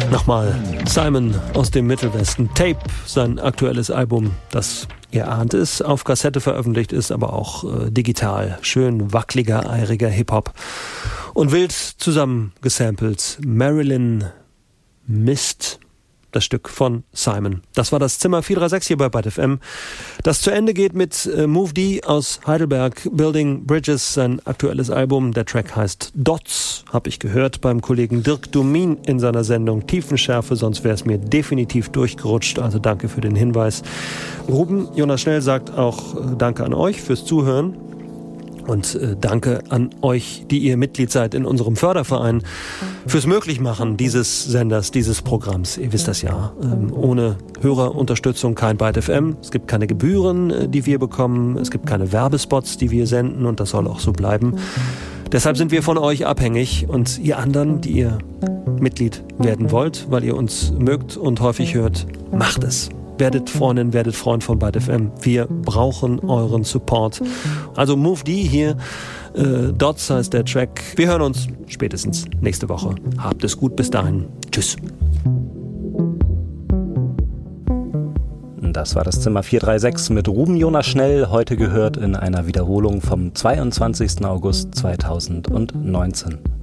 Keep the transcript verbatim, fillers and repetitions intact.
Nochmal Simon aus dem Mittelwesten. Tape, sein aktuelles Album, das, ihr ahnt es, auf Kassette veröffentlicht ist, aber auch äh, digital. Schön wackeliger, eiriger Hip-Hop. Und wild zusammen gesampelt. Marilyn Mist. Das Stück von Simon. Das war das Zimmer vier drei sechs hier bei Byte F M. Das zu Ende geht mit äh, Move D aus Heidelberg, Building Bridges, sein aktuelles Album. Der Track heißt Dots, habe ich gehört beim Kollegen Dirk Domin in seiner Sendung Tiefenschärfe, sonst wäre es mir definitiv durchgerutscht. Also danke für den Hinweis. Ruben Jonas Schnell sagt auch äh, danke an euch fürs Zuhören. Und äh, danke an euch, die ihr Mitglied seid in unserem Förderverein, fürs Möglichmachen dieses Senders, dieses Programms. Ihr wisst das ja. Ähm, ohne Hörerunterstützung kein Byte F M. Es gibt keine Gebühren, äh, die wir bekommen. Es gibt keine Werbespots, die wir senden. Und das soll auch so bleiben. Deshalb sind wir von euch abhängig. Und ihr anderen, die ihr Mitglied werden wollt, weil ihr uns mögt und häufig hört, macht es. Werdet Freundin, werdet Freund von Byte F M. Wir brauchen euren Support. Also Move D hier. Äh, Dots heißt der Track. Wir hören uns spätestens nächste Woche. Habt es gut. Bis dahin. Tschüss. Das war das Zimmer vier drei sechs mit Ruben Jonas Schnell. Heute gehört in einer Wiederholung vom zweiundzwanzigsten August zweitausendneunzehn.